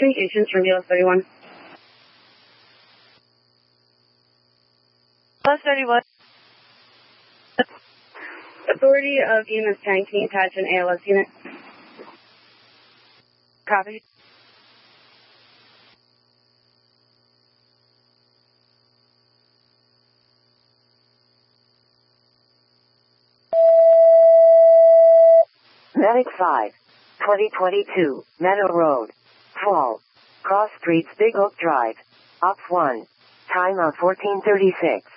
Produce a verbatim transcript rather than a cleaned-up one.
communications from U S thirty-one. Plus thirty-one. Authority of E M S ten, can you attach an A L S unit? Copy. Medic five, twenty twenty-two, Meadow Road, Fall, Cross Streets, Big Oak Drive, Ops one, time of fourteen thirty-six.